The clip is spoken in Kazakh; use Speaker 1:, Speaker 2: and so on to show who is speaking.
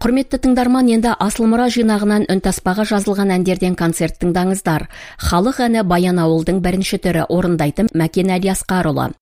Speaker 1: Құрметті тыңдарман, енді Асылмұра жинағынан үнтаспаға жазылған әндерден концерт тыңдаңыздар. Халық әні Баянауылдың бірінші түрі, орындайтын Мәкен Әлиасқарұлы.